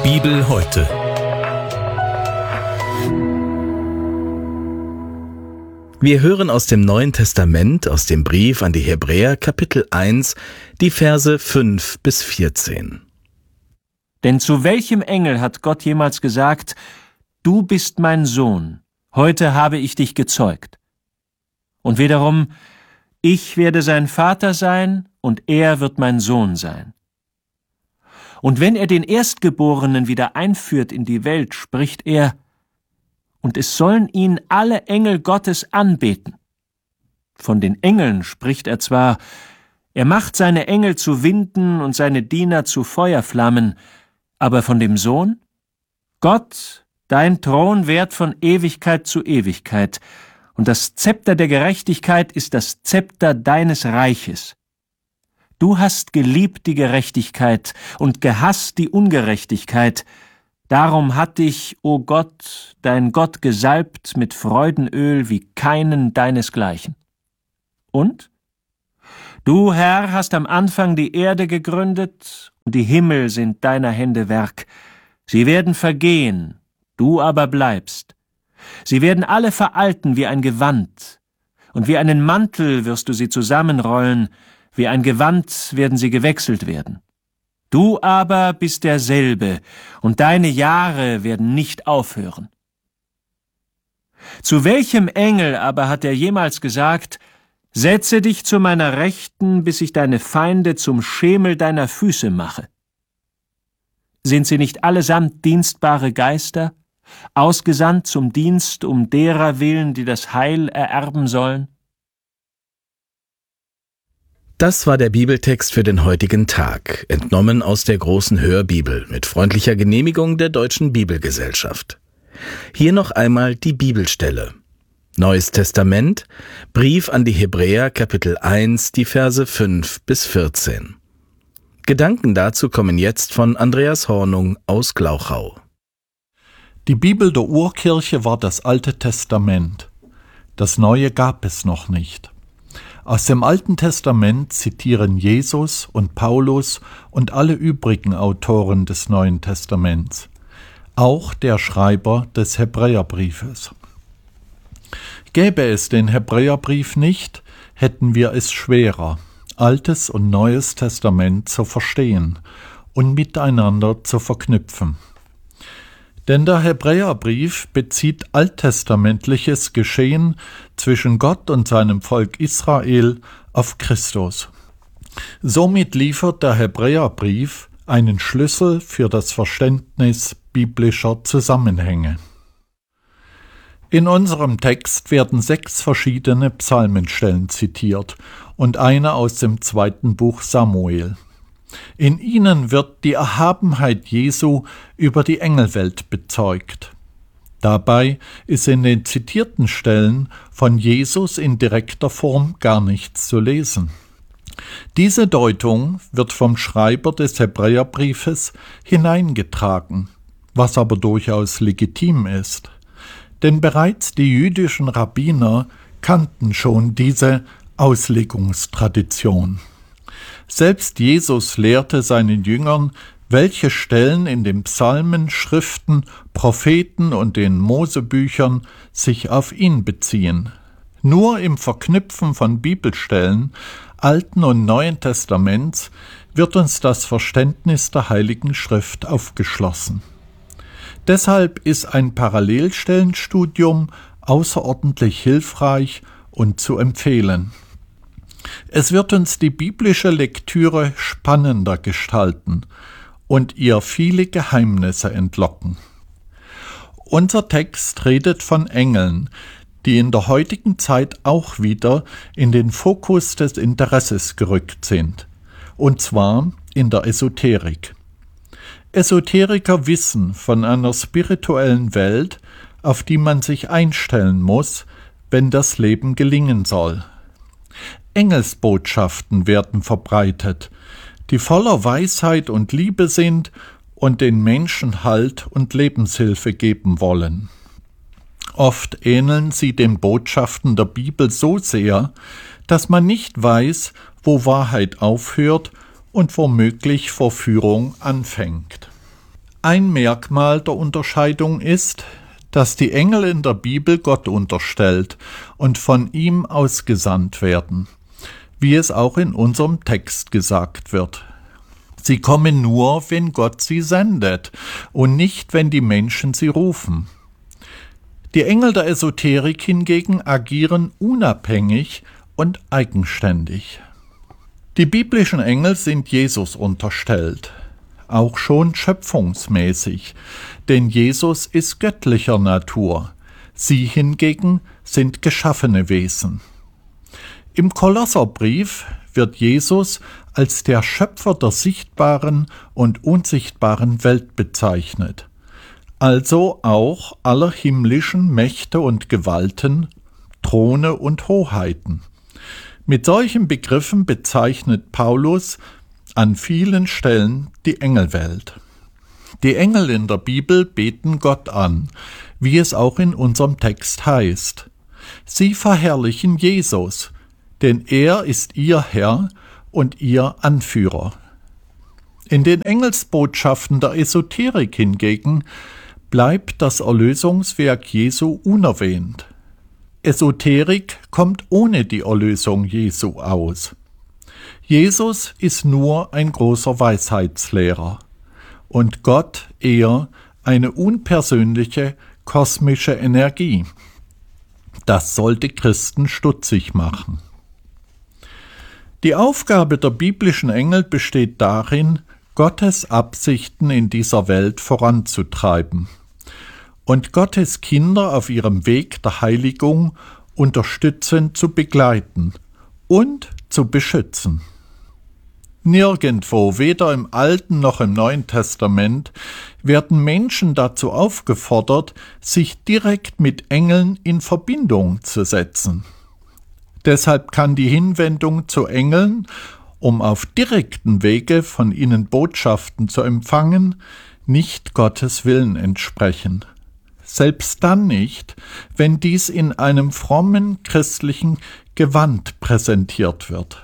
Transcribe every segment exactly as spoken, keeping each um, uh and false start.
Bibel heute. Wir hören aus dem Neuen Testament, aus dem Brief an die Hebräer, Kapitel eins, die Verse fünf bis vierzehn. Denn zu welchem Engel hat Gott jemals gesagt: Du bist mein Sohn, heute habe ich dich gezeugt? Und wiederum: Ich werde sein Vater sein, und er wird mein Sohn sein. Und wenn er den Erstgeborenen wieder einführt in die Welt, spricht er: Und es sollen ihn alle Engel Gottes anbeten. Von den Engeln spricht er zwar: Er macht seine Engel zu Winden und seine Diener zu Feuerflammen, aber von dem Sohn? Gott, dein Thron währt von Ewigkeit zu Ewigkeit, und das Zepter der Gerechtigkeit ist das Zepter deines Reiches. Du hast geliebt die Gerechtigkeit und gehasst die Ungerechtigkeit. Darum hat dich, o Gott, dein Gott gesalbt mit Freudenöl wie keinen deinesgleichen. Und? Du, Herr, hast am Anfang die Erde gegründet, und die Himmel sind deiner Hände Werk. Sie werden vergehen, du aber bleibst. Sie werden alle veralten wie ein Gewand, und wie einen Mantel wirst du sie zusammenrollen, wie ein Gewand werden sie gewechselt werden. Du aber bist derselbe, und deine Jahre werden nicht aufhören. Zu welchem Engel aber hat er jemals gesagt: Setze dich zu meiner Rechten, bis ich deine Feinde zum Schemel deiner Füße mache? Sind sie nicht allesamt dienstbare Geister, ausgesandt zum Dienst um derer willen, die das Heil ererben sollen? Das war der Bibeltext für den heutigen Tag, entnommen aus der großen Hörbibel mit freundlicher Genehmigung der Deutschen Bibelgesellschaft. Hier noch einmal die Bibelstelle. Neues Testament, Brief an die Hebräer, Kapitel eins, die Verse fünf bis vierzehn. Gedanken dazu kommen jetzt von Andreas Hornung aus Glauchau. Die Bibel der Urkirche war das Alte Testament. Das Neue gab es noch nicht. Aus dem Alten Testament zitieren Jesus und Paulus und alle übrigen Autoren des Neuen Testaments, auch der Schreiber des Hebräerbriefes. Gäbe es den Hebräerbrief nicht, hätten wir es schwerer, Altes und Neues Testament zu verstehen und miteinander zu verknüpfen. Denn der Hebräerbrief bezieht alttestamentliches Geschehen zwischen Gott und seinem Volk Israel auf Christus. Somit liefert der Hebräerbrief einen Schlüssel für das Verständnis biblischer Zusammenhänge. In unserem Text werden sechs verschiedene Psalmenstellen zitiert und eine aus dem zweiten Buch Samuel. In ihnen wird die Erhabenheit Jesu über die Engelwelt bezeugt. Dabei ist in den zitierten Stellen von Jesus in direkter Form gar nichts zu lesen. Diese Deutung wird vom Schreiber des Hebräerbriefes hineingetragen, was aber durchaus legitim ist. Denn bereits die jüdischen Rabbiner kannten schon diese Auslegungstradition. Selbst Jesus lehrte seinen Jüngern, welche Stellen in den Psalmen, Schriften, Propheten und den Mosebüchern sich auf ihn beziehen. Nur im Verknüpfen von Bibelstellen Alten und Neuen Testaments wird uns das Verständnis der Heiligen Schrift aufgeschlossen. Deshalb ist ein Parallelstellenstudium außerordentlich hilfreich und zu empfehlen. Es wird uns die biblische Lektüre spannender gestalten und ihr viele Geheimnisse entlocken. Unser Text redet von Engeln, die in der heutigen Zeit auch wieder in den Fokus des Interesses gerückt sind, und zwar in der Esoterik. Esoteriker wissen von einer spirituellen Welt, auf die man sich einstellen muss, wenn das Leben gelingen soll. Engelsbotschaften werden verbreitet, die voller Weisheit und Liebe sind und den Menschen Halt und Lebenshilfe geben wollen. Oft ähneln sie den Botschaften der Bibel so sehr, dass man nicht weiß, wo Wahrheit aufhört und womöglich Verführung anfängt. Ein Merkmal der Unterscheidung ist, dass die Engel in der Bibel Gott unterstellt und von ihm ausgesandt werden, wie es auch in unserem Text gesagt wird. Sie kommen nur, wenn Gott sie sendet und nicht, wenn die Menschen sie rufen. Die Engel der Esoterik hingegen agieren unabhängig und eigenständig. Die biblischen Engel sind Jesus unterstellt, auch schon schöpfungsmäßig, denn Jesus ist göttlicher Natur, sie hingegen sind geschaffene Wesen. Im Kolosserbrief wird Jesus als der Schöpfer der sichtbaren und unsichtbaren Welt bezeichnet, also auch aller himmlischen Mächte und Gewalten, Throne und Hoheiten. Mit solchen Begriffen bezeichnet Paulus an vielen Stellen die Engelwelt. Die Engel in der Bibel beten Gott an, wie es auch in unserem Text heißt. Sie verherrlichen Jesus, denn er ist ihr Herr und ihr Anführer. In den Engelsbotschaften der Esoterik hingegen bleibt das Erlösungswerk Jesu unerwähnt. Esoterik kommt ohne die Erlösung Jesu aus. Jesus ist nur ein großer Weisheitslehrer und Gott eher eine unpersönliche kosmische Energie. Das sollte Christen stutzig machen. Die Aufgabe der biblischen Engel besteht darin, Gottes Absichten in dieser Welt voranzutreiben und Gottes Kinder auf ihrem Weg der Heiligung unterstützend zu begleiten und zu beschützen. Nirgendwo, weder im Alten noch im Neuen Testament, werden Menschen dazu aufgefordert, sich direkt mit Engeln in Verbindung zu setzen. Deshalb kann die Hinwendung zu Engeln, um auf direkten Wege von ihnen Botschaften zu empfangen, nicht Gottes Willen entsprechen. Selbst dann nicht, wenn dies in einem frommen christlichen Gewand präsentiert wird.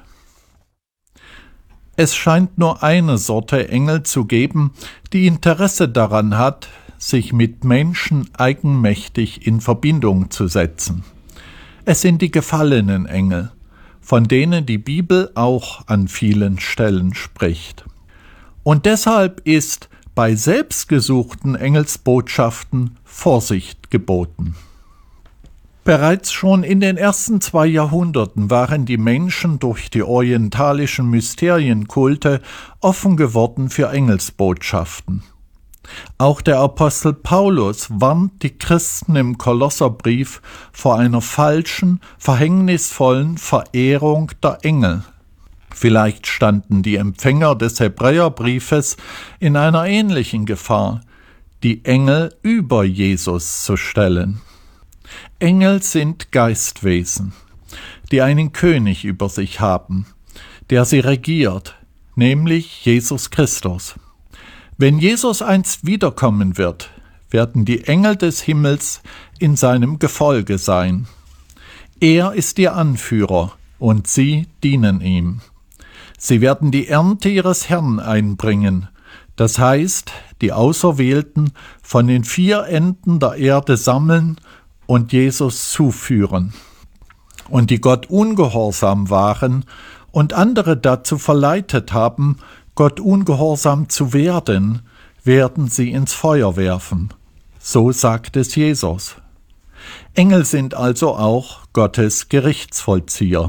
Es scheint nur eine Sorte Engel zu geben, die Interesse daran hat, sich mit Menschen eigenmächtig in Verbindung zu setzen. Es sind die gefallenen Engel, von denen die Bibel auch an vielen Stellen spricht. Und deshalb ist bei selbstgesuchten Engelsbotschaften Vorsicht geboten. Bereits schon in den ersten zwei Jahrhunderten waren die Menschen durch die orientalischen Mysterienkulte offen geworden für Engelsbotschaften. Auch der Apostel Paulus warnt die Christen im Kolosserbrief vor einer falschen, verhängnisvollen Verehrung der Engel. Vielleicht standen die Empfänger des Hebräerbriefes in einer ähnlichen Gefahr, die Engel über Jesus zu stellen. Engel sind Geistwesen, die einen König über sich haben, der sie regiert, nämlich Jesus Christus. Wenn Jesus einst wiederkommen wird, werden die Engel des Himmels in seinem Gefolge sein. Er ist ihr Anführer und sie dienen ihm. Sie werden die Ernte ihres Herrn einbringen, das heißt, die Auserwählten von den vier Enden der Erde sammeln und Jesus zuführen. Und die Gott ungehorsam waren und andere dazu verleitet haben, Gott ungehorsam zu werden, werden sie ins Feuer werfen. So sagt es Jesus. Engel sind also auch Gottes Gerichtsvollzieher.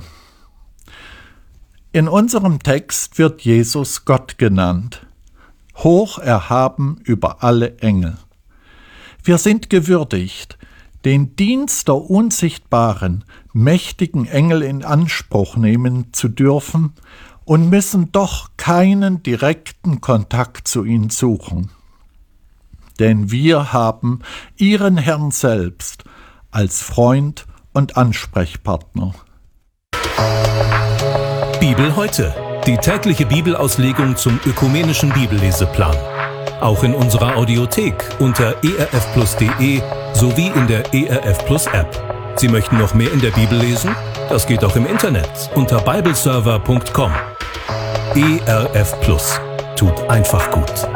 In unserem Text wird Jesus Gott genannt, hoch erhaben über alle Engel. Wir sind gewürdigt, den Dienst der unsichtbaren, mächtigen Engel in Anspruch nehmen zu dürfen und müssen doch keinen direkten Kontakt zu ihnen suchen. Denn wir haben ihren Herrn selbst als Freund und Ansprechpartner. Bibel heute, die tägliche Bibelauslegung zum ökumenischen Bibelleseplan. Auch in unserer Audiothek unter e r f plus punkt de sowie in der E R F Plus App. Sie möchten noch mehr in der Bibel lesen? Das geht auch im Internet unter bibleserver punkt com. E R F Plus tut einfach gut.